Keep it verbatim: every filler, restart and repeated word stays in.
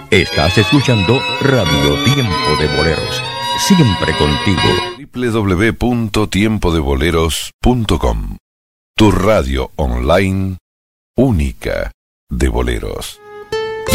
Estás escuchando Radio Tiempo de Boleros, siempre contigo. doble u doble u doble u punto tiempo de boleros punto com, tu radio online única de boleros.